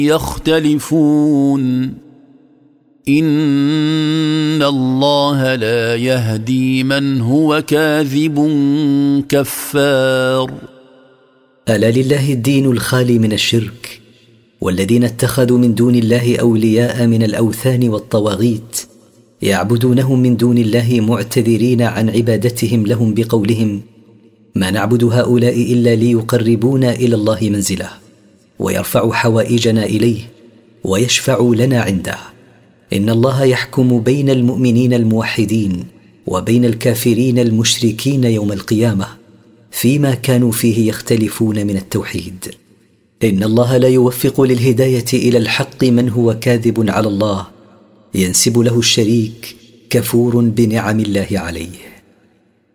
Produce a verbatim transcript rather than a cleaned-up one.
يختلفون إن الله لا يهدي من هو كاذب كفار. ألا لله الدين الخالي من الشرك، والذين اتخذوا من دون الله أولياء من الأوثان والطواغيت يعبدونهم من دون الله معتذرين عن عبادتهم لهم بقولهم: ما نعبد هؤلاء إلا ليقربونا إلى الله منزله ويرفعوا حوائجنا إليه ويشفعوا لنا عنده. إن الله يحكم بين المؤمنين الموحدين وبين الكافرين المشركين يوم القيامة فيما كانوا فيه يختلفون من التوحيد. إن الله لا يوفق للهداية إلى الحق من هو كاذب على الله ينسب له الشريك كفور بنعم الله عليه.